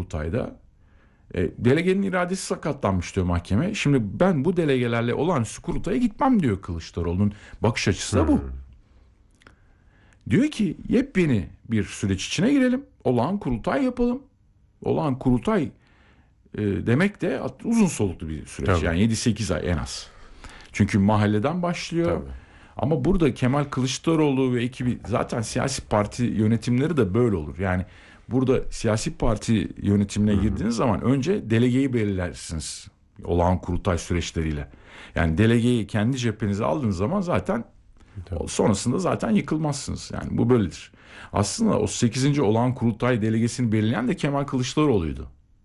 kurultayda delegenin iradesi sakatlanmış diyor mahkeme. Şimdi ben bu delegelerle olağanüstü kurultaya gitmem diyor Kılıçdaroğlu'nun bakış açısı da bu. Diyor ki yepyeni bir süreç içine girelim. Olağan kurultay yapalım. Olağan kurultay demek de uzun soluklu bir süreç. Tabii. Yani 7-8 ay en az. Çünkü mahalleden başlıyor. Tabii. Ama burada Kemal Kılıçdaroğlu ve ekibi, zaten siyasi parti yönetimleri de böyle olur. Yani burada siyasi parti yönetimine girdiğiniz zaman önce delegeyi belirlersiniz olağan kurultay süreçleriyle. Yani delegeyi kendi cephenize aldığınız zaman zaten sonrasında zaten yıkılmazsınız. Yani bu böyledir. Aslında o 8. olağan kurultay delegesini belirleyen de Kemal Kılıçdaroğlu'ydu.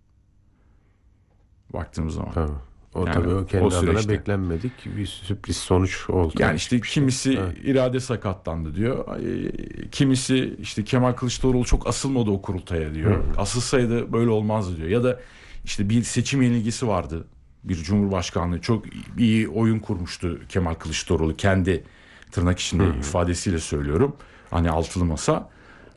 Baktığımız zaman. Tabii. Yani tabii o kendi o adına süreçte beklenmedik bir sürpriz sonuç oldu. Yani işte kimisi irade sakatlandı diyor. Kimisi işte Kemal Kılıçdaroğlu çok asılmadı o kurultaya diyor. Asılsaydı böyle olmazdı diyor. Ya da işte bir seçim yenilgisi vardı. Bir cumhurbaşkanlığı çok iyi oyun kurmuştu Kemal Kılıçdaroğlu. Kendi tırnak içinde ifadesiyle söylüyorum. Hani altılı masa.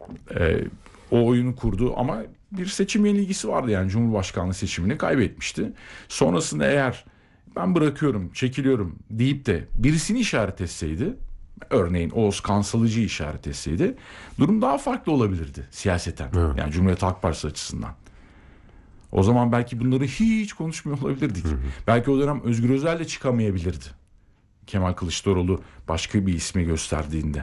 O oyunu kurdu ama bir seçim yenilgisi vardı, yani Cumhurbaşkanlığı seçimini kaybetmişti. Sonrasında eğer ben bırakıyorum, çekiliyorum deyip de birisini işaret etseydi, örneğin Oğuz Kansalıcı'yı işaret etseydi, durum daha farklı olabilirdi siyaseten. Evet. Yani Cumhuriyet Halk Partisi açısından. O zaman belki bunları hiç konuşmuyor olabilirdik. Belki o dönem Özgür Özel de çıkamayabilirdi. Kemal Kılıçdaroğlu başka bir ismi gösterdiğinde.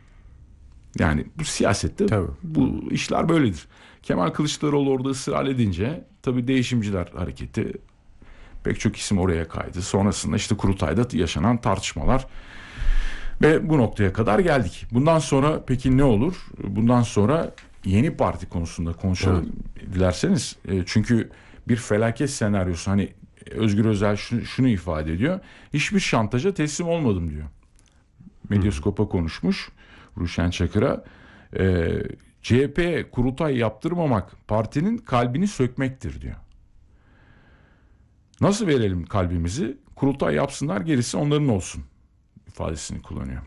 Yani bu siyasette bu işler böyledir. Kemal Kılıçdaroğlu orada ısrar edince tabii değişimciler hareketi, pek çok isim oraya kaydı. Sonrasında işte kurultayda yaşanan tartışmalar ve bu noktaya kadar geldik. Bundan sonra peki ne olur? Bundan sonra yeni parti konusunda konuşalım dilerseniz. Çünkü bir felaket senaryosu, hani Özgür Özel şunu ifade ediyor. Hiçbir şantaja teslim olmadım diyor. Medyaskop'a konuşmuş. Ruşen Çakır'a. CHP'ye kurultay yaptırmamak partinin kalbini sökmektir diyor. Nasıl verelim kalbimizi? Kurultay yapsınlar, gerisi onların olsun ifadesini kullanıyor.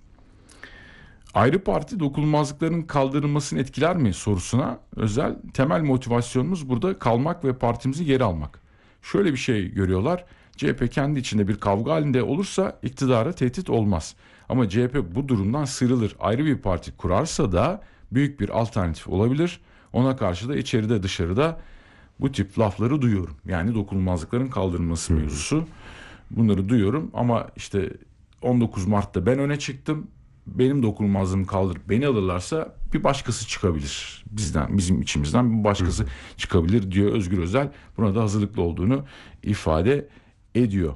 Ayrı parti dokunulmazlıkların kaldırılmasını etkiler mi sorusuna Özel, temel motivasyonumuz burada kalmak ve partimizi geri almak. Şöyle bir şey görüyorlar. CHP kendi içinde bir kavga halinde olursa iktidara tehdit olmaz. Ama CHP bu durumdan sıyrılır, ayrı bir parti kurarsa da büyük bir alternatif olabilir. Ona karşı da içeride dışarıda bu tip lafları duyuyorum. Yani dokunulmazlıkların kaldırılması mevzusu. Bunları duyuyorum ama işte 19 Mart'ta ben öne çıktım. Benim dokunulmazlığımı kaldırıp beni alırlarsa bir başkası çıkabilir. Bizim içimizden bir başkası çıkabilir diyor Özgür Özel. Buna da hazırlıklı olduğunu ifade ediyor.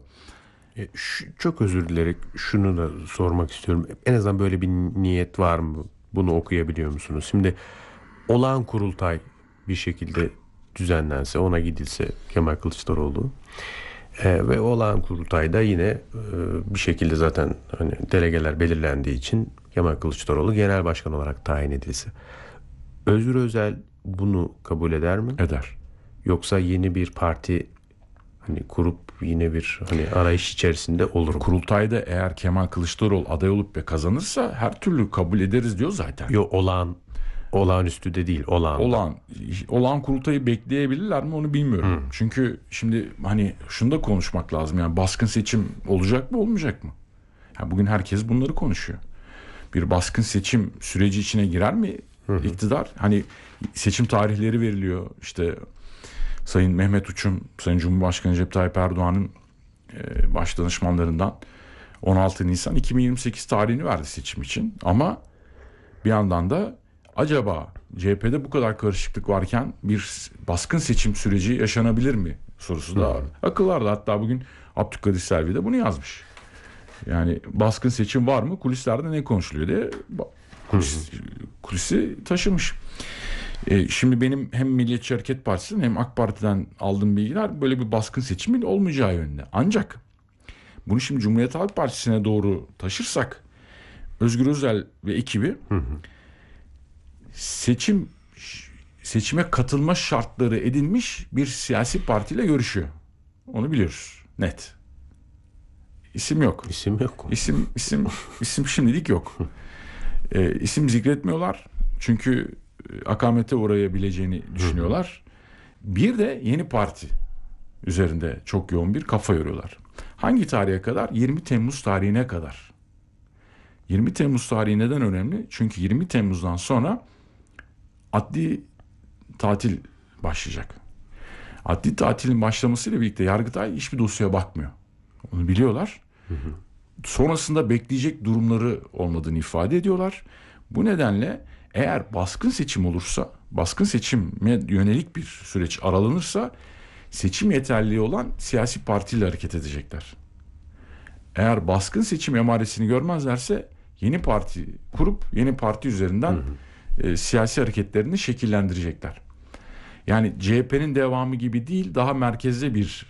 Çok özür dilerim, şunu da sormak istiyorum. En azından böyle bir niyet var mı? Bunu okuyabiliyor musunuz? Şimdi olağan kurultay bir şekilde düzenlense, ona gidilse Kemal Kılıçdaroğlu ve olağan kurultayda yine bir şekilde zaten hani delegeler belirlendiği için Kemal Kılıçdaroğlu genel başkan olarak tayin edilse, Özgür Özel bunu kabul eder mi? Eder. Yoksa yeni bir parti hani kurup yine bir hani arayış içerisinde olur mu? Kurultayda eğer Kemal Kılıçdaroğlu aday olup ve kazanırsa her türlü kabul ederiz diyor zaten. Yok, olağanüstü de değil, olağan kurultayı bekleyebilirler mi onu bilmiyorum. Çünkü şimdi hani şunu da konuşmak lazım, yani baskın seçim olacak mı olmayacak mı? Yani bugün herkes bunları konuşuyor. Bir baskın seçim süreci içine girer mi iktidar? Hani seçim tarihleri veriliyor. İşte Sayın Mehmet Uçum, Sayın Cumhurbaşkanı Recep Tayyip Erdoğan'ın baş danışmanlarından 16 Nisan 2028 tarihini verdi seçim için. Ama bir yandan da acaba CHP'de bu kadar karışıklık varken bir baskın seçim süreci yaşanabilir mi sorusu da akıllarda. Hatta bugün Abdülkadir Selvi de bunu yazmış. Yani baskın seçim var mı? Kulislerde ne konuşuluyor diye kulisi taşımış. Şimdi benim hem Milliyetçi Hareket Partisi'nin hem AK Parti'den aldığım bilgiler böyle bir baskın seçimin olmayacağı yönünde. Ancak bunu şimdi Cumhuriyet Halk Partisi'ne doğru taşırsak Özgür Özel ve ekibi seçime katılma şartları edinmiş bir siyasi partiyle görüşüyor. Onu biliyoruz. Net. İsim yok. İsim yok. İsim şimdilik yok. İsim zikretmiyorlar. Çünkü akamete uğrayabileceğini düşünüyorlar. Bir de yeni parti üzerinde çok yoğun bir kafa yoruyorlar. Hangi tarihe kadar? 20 Temmuz tarihine kadar. 20 Temmuz tarihi neden önemli? Çünkü 20 Temmuz'dan sonra adli tatil başlayacak. Adli tatilin başlamasıyla birlikte Yargıtay hiçbir dosyaya bakmıyor. Onu biliyorlar. Sonrasında bekleyecek durumları olmadığını ifade ediyorlar. Bu nedenle eğer baskın seçim olursa, baskın seçime yönelik bir süreç aralanırsa seçim yeterliliği olan siyasi partiyle hareket edecekler. Eğer baskın seçim emaresini görmezlerse yeni parti kurup yeni parti üzerinden siyasi hareketlerini şekillendirecekler. Yani CHP'nin devamı gibi değil, daha merkezde bir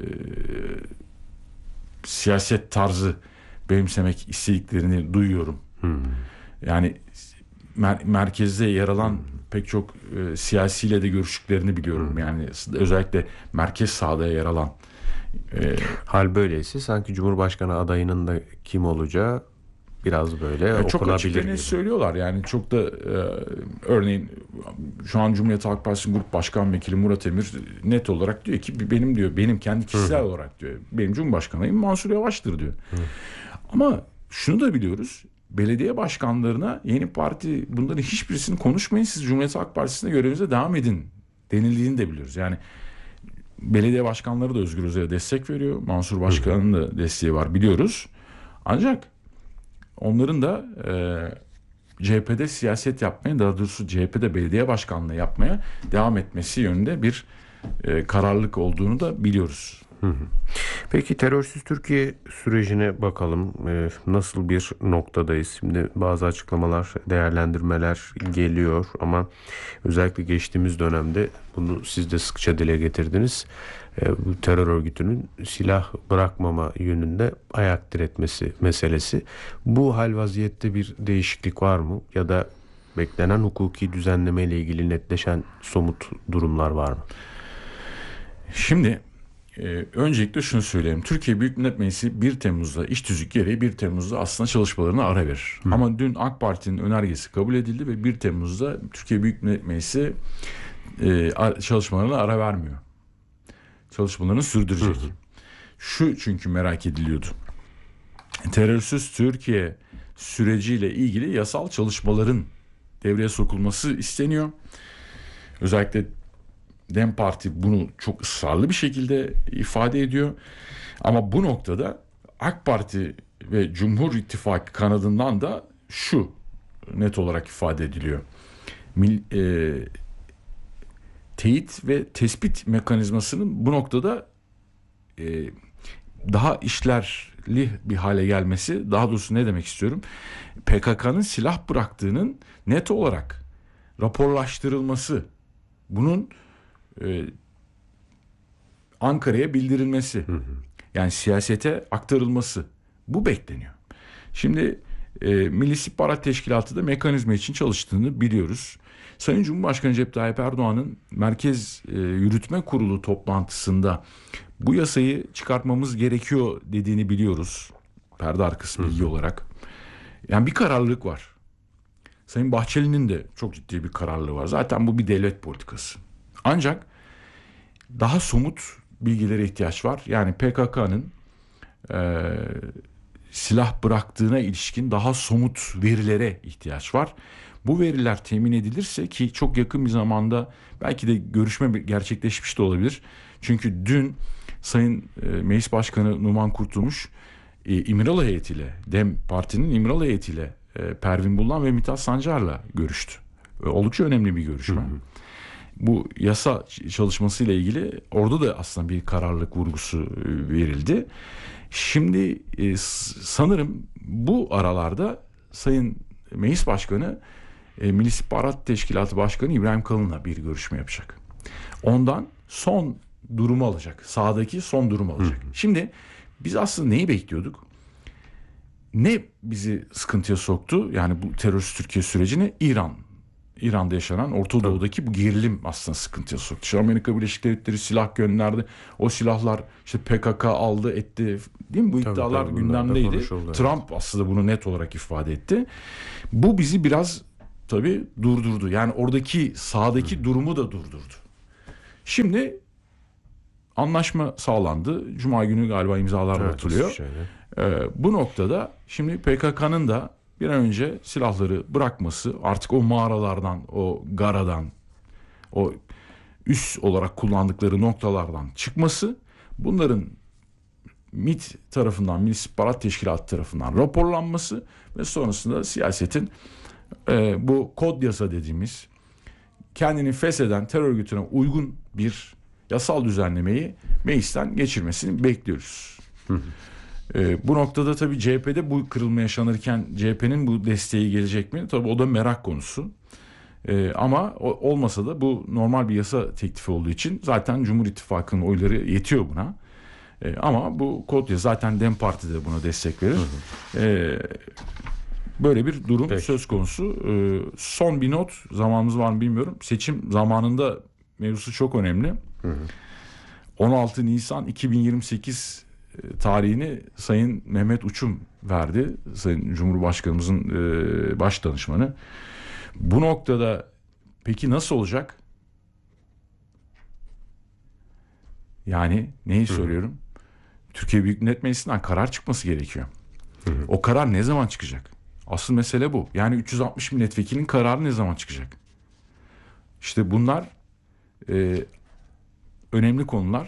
siyaset tarzı benimsemek istediklerini duyuyorum. Yani merkezde yer alan pek çok siyasiyle de görüştüklerini biliyorum. Yani özellikle merkez sağda yer alan. Hal böyleyse sanki Cumhurbaşkanı adayının da kim olacağı biraz böyle çok açık ve net söylüyorlar. Yani çok da örneğin şu an Cumhuriyet Halk Partisi Grup Başkan Vekili Murat Emir net olarak diyor ki benim kendi kişisel olarak diyor, benim Cumhurbaşkanıyım Mansur Yavaş'tır diyor. Ama şunu da biliyoruz. Belediye başkanlarına yeni parti bunların hiçbirisini konuşmayın, siz Cumhuriyet Halk Partisi'nde görevinize devam edin denildiğini de biliyoruz. Yani belediye başkanları da Özgür Özel'e destek veriyor. Mansur Başkan'ın da desteği var biliyoruz. Ancak onların da CHP'de siyaset yapmaya, daha doğrusu CHP'de belediye başkanlığı yapmaya devam etmesi yönünde bir kararlılık olduğunu da biliyoruz. Peki terörsüz Türkiye sürecine bakalım. Nasıl bir noktadayız? Şimdi bazı açıklamalar, değerlendirmeler geliyor ama özellikle geçtiğimiz dönemde bunu siz de sıkça dile getirdiniz. Bu terör örgütünün silah bırakmama yönünde ayak diretmesi meselesi. Bu hal vaziyette bir değişiklik var mı? Ya da beklenen hukuki düzenleme ile ilgili netleşen somut durumlar var mı? Şimdi öncelikle şunu söyleyeyim. Türkiye Büyük Millet Meclisi 1 Temmuz'da iş tüzük gereği 1 Temmuz'da aslında çalışmalarına ara verir. Ama dün AK Parti'nin önergesi kabul edildi ve 1 Temmuz'da Türkiye Büyük Millet Meclisi çalışmalarına ara vermiyor. Çalışmalarını sürdürecek. Şu çünkü merak ediliyordu. Terörsüz Türkiye süreciyle ilgili yasal çalışmaların devreye sokulması isteniyor. Özellikle DEM Parti bunu çok ısrarlı bir şekilde ifade ediyor. Ama bu noktada AK Parti ve Cumhur İttifakı kanadından da şu net olarak ifade ediliyor. Teyit ve tespit mekanizmasının bu noktada daha işlerli bir hale gelmesi, daha doğrusu ne demek istiyorum? PKK'nın silah bıraktığının net olarak raporlaştırılması, bunun Ankara'ya bildirilmesi, yani siyasete aktarılması, bu bekleniyor. Şimdi Milli İstihbarat Teşkilatı da mekanizma için çalıştığını biliyoruz. Sayın Cumhurbaşkanı Recep Tayyip Erdoğan'ın Merkez Yürütme Kurulu toplantısında bu yasayı çıkartmamız gerekiyor dediğini biliyoruz. Perde arkası bilgi olarak. Yani bir kararlılık var. Sayın Bahçeli'nin de çok ciddi bir kararlılığı var. Zaten bu bir devlet politikası. Ancak daha somut bilgilere ihtiyaç var. Yani PKK'nın silah bıraktığına ilişkin daha somut verilere ihtiyaç var. Bu veriler temin edilirse, ki çok yakın bir zamanda belki de görüşme gerçekleşmiş de olabilir. Çünkü dün Sayın Meclis Başkanı Numan Kurtulmuş İmralı heyetiyle, DEM Parti'nin İmralı heyetiyle Pervin Buldan ve Mithat Sancar'la görüştü. Oldukça önemli bir görüşme. Bu yasa çalışmasıyla ilgili orada da aslında bir kararlılık vurgusu verildi. Şimdi sanırım bu aralarda Sayın Meclis Başkanı Milli İstihbarat Teşkilatı Başkanı İbrahim Kalın'la bir görüşme yapacak. Ondan son durumu alacak. Sahadaki son durumu alacak. Şimdi biz aslında neyi bekliyorduk? Ne bizi sıkıntıya soktu? Yani bu terörist Türkiye sürecini İran'da yaşanan Orta Doğu'daki bu gerilim aslında sıkıntıya soktu. İşte Amerika Birleşik Devletleri silah gönderdi. O silahlar işte PKK aldı etti. Değil mi? Bu iddialar gündemdeydi. Trump aslında bunu net olarak ifade etti. Bu bizi biraz tabii durdurdu. Yani oradaki sahadaki durumu da durdurdu. Şimdi anlaşma sağlandı. Cuma günü galiba imzalar atılıyor. Bu noktada şimdi PKK'nın da bir an önce silahları bırakması, artık o mağaralardan, o garadan, o üs olarak kullandıkları noktalardan çıkması, bunların MİT tarafından, Milli İstihbarat Teşkilatı tarafından raporlanması ve sonrasında siyasetin bu kod yasa dediğimiz kendini fesheden terör örgütüne uygun bir yasal düzenlemeyi meclisten geçirmesini bekliyoruz. Bu noktada tabii CHP'de bu kırılma yaşanırken CHP'nin bu desteği gelecek mi? Tabii o da merak konusu. Ama olmasa da bu normal bir yasa teklifi olduğu için zaten Cumhur İttifakı'nın oyları yetiyor buna. Ama bu kod yasa, zaten DEM Parti de buna destek verir. Böyle bir durum söz konusu. Son bir not, zamanımız var mı bilmiyorum. Seçim zamanında mevzusu çok önemli. 16 Nisan 2028 tarihini Sayın Mehmet Uçum verdi. Sayın Cumhurbaşkanımızın baş danışmanı. Bu noktada peki nasıl olacak? Yani neyi söylüyorum? Türkiye Büyük Millet Meclisi'nden karar çıkması gerekiyor. O karar ne zaman çıkacak? Asıl mesele bu. Yani 360 milletvekilinin kararı ne zaman çıkacak? İşte bunlar önemli konular.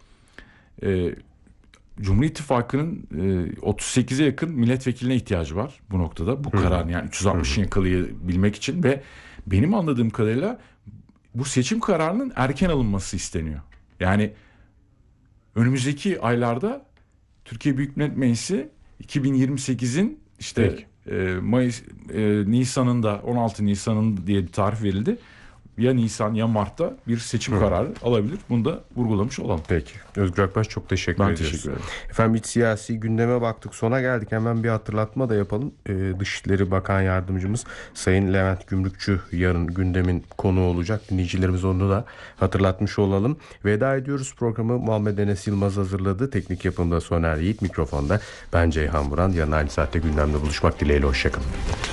Cumhur İttifakı'nın 38'e yakın milletvekiline ihtiyacı var bu noktada. Bu kararın, yani 360'ı yakalayabilmek için ve benim anladığım kadarıyla bu seçim kararının erken alınması isteniyor. Yani önümüzdeki aylarda Türkiye Büyük Millet Meclisi 2028'in işte Nisan'ında, 16 Nisan'ın diye bir tarih verildi. Ya Nisan ya Mart'ta bir seçim kararı alabilir. Bunu da vurgulamış olalım. Peki. Özgür Akbaş, çok teşekkür ediyoruz. Ben teşekkür ederim. Efendim, iç siyasi gündeme baktık. Sona geldik. Hemen bir hatırlatma da yapalım. Dışişleri Bakan Yardımcımız Sayın Levent Gümrükçü yarın gündemin konuğu olacak. Dinleyicilerimiz onu da hatırlatmış olalım. Veda ediyoruz programı. Muhammed Enes Yılmaz hazırladı. Teknik yapımda Soner Yiğit, mikrofonda ben Ceyhan Vuran. Yarın aynı saatte gündemde buluşmak dileğiyle. Hoşçakalın.